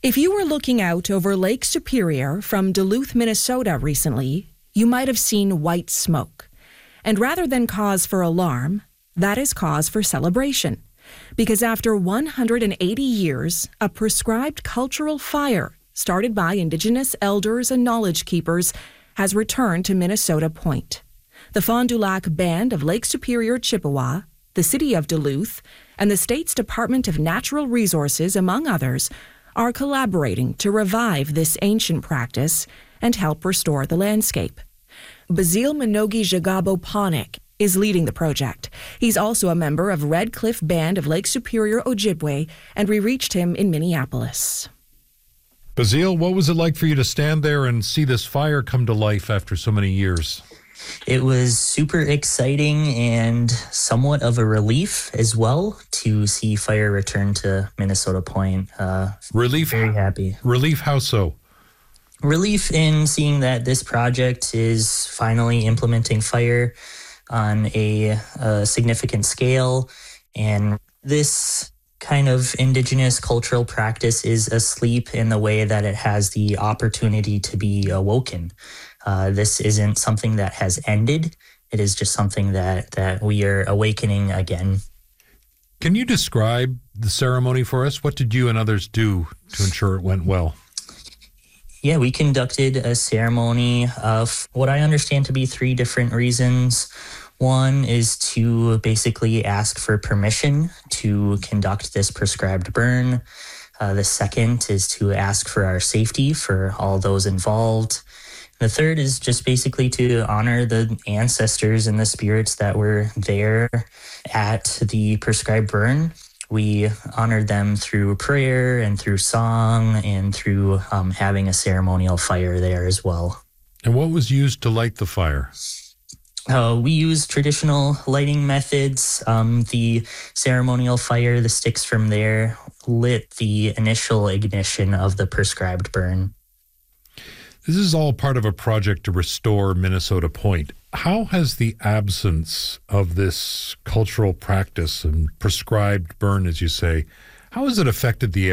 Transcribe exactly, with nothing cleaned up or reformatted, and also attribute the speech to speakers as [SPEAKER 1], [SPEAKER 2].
[SPEAKER 1] If you were looking out over Lake Superior from Duluth, Minnesota recently, you might have seen white smoke. And rather than cause for alarm, that is cause for celebration. Because after one hundred eighty years, a prescribed cultural fire started by Indigenous elders and knowledge keepers has returned to Minnesota Point. The Fond du Lac Band of Lake Superior Chippewa, the City of Duluth, and the state's Department of Natural Resources, among others, are collaborating to revive this ancient practice and help restore the landscape. Basile Minogi Jagabo Panik is leading the project. He's also a member of Red Cliff Band of Lake Superior Ojibwe, and we reached him in Minneapolis.
[SPEAKER 2] Basile, what was it like for you to stand there and see this fire come to life after so many years?
[SPEAKER 3] It was super exciting and somewhat of a relief as well to see fire return to Minnesota Point. Uh,
[SPEAKER 2] relief?
[SPEAKER 3] Very happy.
[SPEAKER 2] Relief, how so?
[SPEAKER 3] Relief in seeing that this project is finally implementing fire on a, a significant scale, and this kind of Indigenous cultural practice is asleep in the way that it has the opportunity to be awoken. Uh, this isn't something that has ended. It is just something that, that we are awakening again.
[SPEAKER 2] Can you describe the ceremony for us? What did you and others do to ensure it went well?
[SPEAKER 3] Yeah, we conducted a ceremony of what I understand to be three different reasons. One is to basically ask for permission to conduct this prescribed burn. Uh, the second is to ask for our safety for all those involved. The third is just basically to honor the ancestors and the spirits that were there at the prescribed burn. We honored them through prayer and through song and through um, having a ceremonial fire there as well.
[SPEAKER 2] And what was used to light the fire?
[SPEAKER 3] Uh, we used traditional lighting methods. Um, the ceremonial fire, the sticks from there, lit the initial ignition of the prescribed burn.
[SPEAKER 2] This is all part of a project to restore Minnesota Point. How has the absence of this cultural practice and prescribed burn, as you say, how has it affected the area?